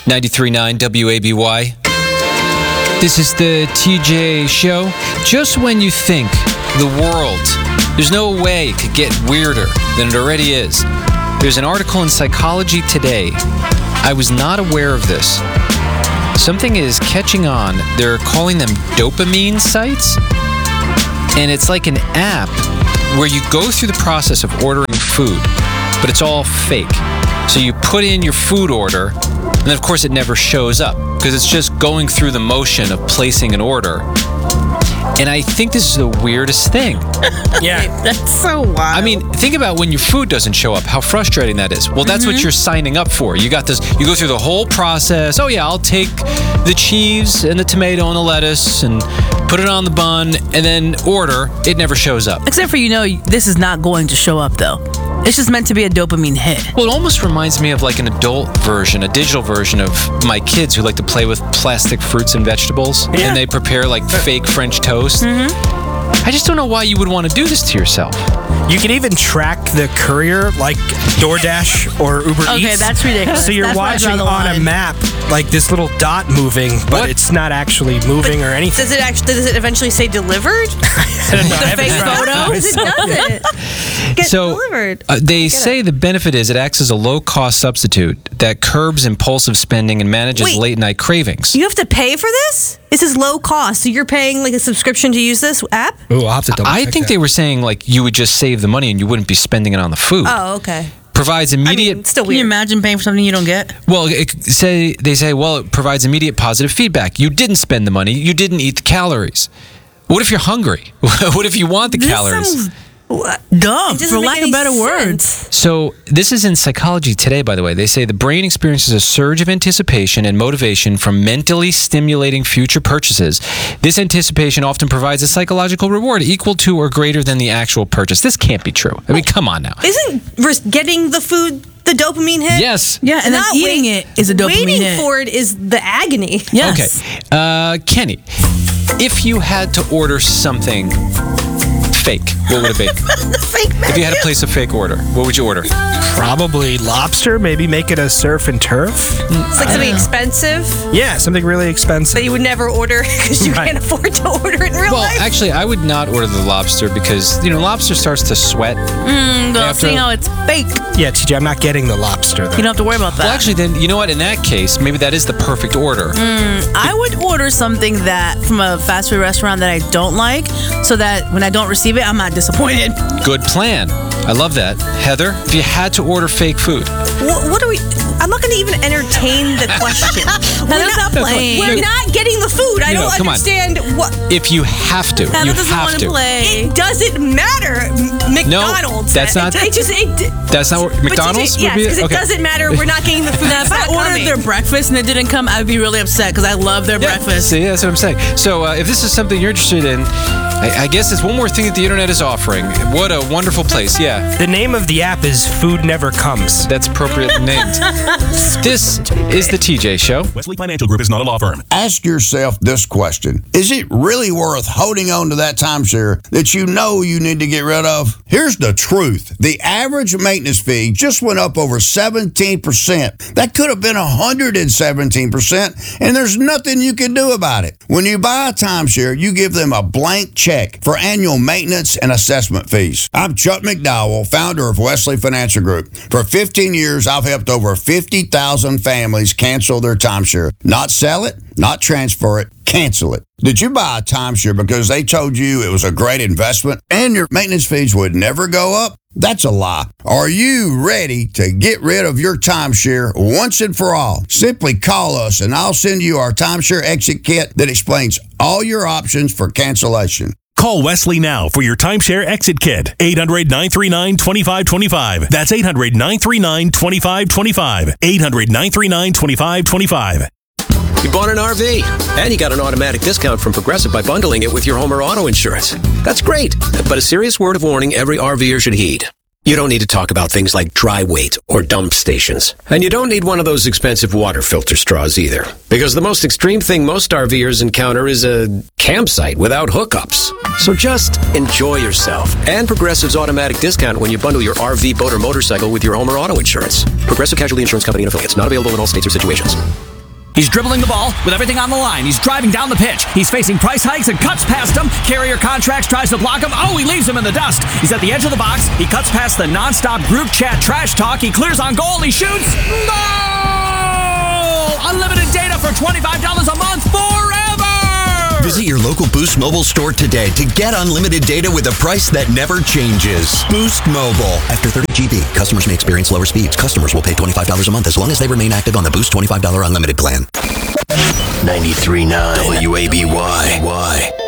93.9 WABY. This is the TJ Show. Just when you think the world, there's no way it could get weirder than it already is. There's an article in Psychology Today. I was not aware of this. Something is catching on. They're calling them dopamine sites. And it's like an app where you go through the process of ordering food, but it's all fake. So you put in your food order, and then of course it never shows up because it's just going through the motion of placing an order. And I think this is the weirdest thing. Yeah. That's so wild. I mean, think about when your food doesn't show up, how frustrating that is. Well, that's what you're signing up for. You got this, you go through the whole process. Oh yeah, I'll take the cheese and the tomato and the lettuce and put it on the bun and then order. It never shows up. Except for, this is not going to show up, though. It's just meant to be a dopamine hit. Well, it almost reminds me of like an adult version, a digital version of my kids who like to play with plastic fruits and vegetables. Yeah. And they prepare like fake French toast. I just don't know why you would want to do this to yourself. You can even track the courier like DoorDash or Uber Eats. Okay, that's ridiculous. So you're That's where I draw watching the on a line. map like this little dot moving, but What? it's not actually moving or anything. Does it eventually say delivered? I don't know. I The haven't fake tried photo? that It myself. doesn't. Get So delivered. they say the benefit is it acts as a low-cost substitute that curbs impulsive spending and manages Wait. late-night cravings. You have to pay for this? This is low cost, so you're paying like a subscription to use this app? Ooh, I'll have to double I check think that. they were saying like you would just save the money and you wouldn't be spending it on the food. Oh, okay. Provides I immediate. mean, still Can you weird. imagine paying for something you don't get? Well, they say, well, it provides immediate positive feedback. You didn't spend the money. You didn't eat the calories. What if you're hungry? What if you want the calories? Dumb, It doesn't for make lack of any better words. sense. So this is in Psychology Today, by the way. They say the brain experiences a surge of anticipation and motivation from mentally stimulating future purchases. This anticipation often provides a psychological reward equal to or greater than the actual purchase. This can't be true. I mean, come on now. Isn't getting the food the dopamine hit? Yes. Yeah, and then Not eating it is a dopamine Waiting hit. for it is the agony. Yes. Okay. Kenny, if you had to order something fake, what would it be? Fake If you had to place a fake order, what would you order? Probably lobster, maybe make it a surf and turf. It's like something expensive Yeah, something really expensive. that you would never order because you Right. can't afford to order it in real Well, life. actually, I would not order the lobster because, lobster starts to sweat. Go After- see how it's fake. Yeah, TJ, I'm not getting the lobster though. You don't have to worry about that. Well, actually, then, you know what? In that case, maybe that is the perfect order. I would order something that from a fast food restaurant that I don't like, so that when I don't receive it, I'm not disappointed. Good plan. I love that. Heather, if you had to order fake food, What are we? I'm not going to even entertain the question. Heather's not playing. We're not getting the food. I No, don't come on. understand what. if you have to, Heather you doesn't have want to. to play. It doesn't matter. McDonald's. that's not- That's not what McDonald's would Yes, be? because Okay. it doesn't matter. We're not getting the food. Now, if I ordered their breakfast and it didn't come, I'd be really upset because I love their breakfast. See, that's what I'm saying. So if this is something you're interested in, I guess it's one more thing that the internet is offering. What a wonderful place. Yeah, The name of the app is Food Never Comes. that's appropriately named. This is the TJ Show. Wesley Financial Group is not a law firm. Ask yourself this question. Is it really worth holding on to that timeshare that you know you need to get rid of? Here's the truth. The average maintenance fee just went up over 17%. That could have been 117%, and there's nothing you can do about it. When you buy a timeshare, you give them a blank check for annual maintenance and assessment fees. I'm Chuck McDowell, founder of Wesley Financial Group. For 15 years, I've helped over 50,000 families cancel their timeshare. Not sell it, not transfer it, cancel it. Did you buy a timeshare because they told you it was a great investment and your maintenance fees would never go up? That's a lie. Are you ready to get rid of your timeshare once and for all? Simply call us and I'll send you our timeshare exit kit that explains all your options for cancellation. Call Wesley now for your timeshare exit kit. 800-939-2525. That's 800-939-2525. 800-939-2525. You bought an RV, and you got an automatic discount from Progressive by bundling it with your home or auto insurance. That's great, but a serious word of warning every RVer should heed. You don't need to talk about things like dry weight or dump stations. And you don't need one of those expensive water filter straws either. Because the most extreme thing most RVers encounter is a campsite without hookups. So just enjoy yourself and Progressive's automatic discount when you bundle your RV, boat, or motorcycle with your home or auto insurance. Progressive Casualty Insurance Company and affiliates. Not available in all states or situations. He's dribbling the ball with everything on the line. He's driving down the pitch. He's facing price hikes and cuts past him. Carrier Contracts tries to block him. Oh, he leaves him in the dust. He's at the edge of the box. He cuts past the nonstop group chat trash talk. He clears on goal. He shoots. Goal! Unlimited data for $25 a month forever! Visit your local Boost Mobile store today to get unlimited data with a price that never changes. Boost Mobile. After 30 GB, customers may experience lower speeds. Customers will pay $25 a month as long as they remain active on the Boost $25 unlimited plan. 93.9 WABY.